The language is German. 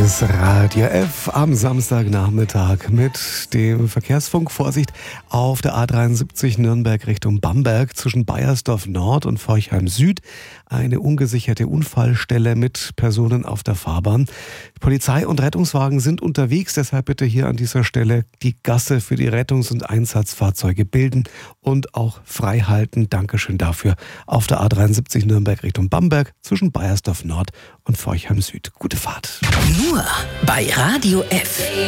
ist Radio F am Samstagnachmittag mit dem Verkehrsfunk. Vorsicht auf der A73 Nürnberg Richtung Bamberg zwischen Baiersdorf Nord und Forchheim Süd. Eine ungesicherte Unfallstelle mit Personen auf der Fahrbahn. Polizei und Rettungswagen sind unterwegs, deshalb bitte hier an dieser Stelle die Gasse für die Rettungs- und Einsatzfahrzeuge bilden und auch frei halten. Dankeschön dafür. Auf der A73 Nürnberg Richtung Bamberg zwischen Baiersdorf Nord und Forchheim Süd. Gute Fahrt. Nur bei Radio F.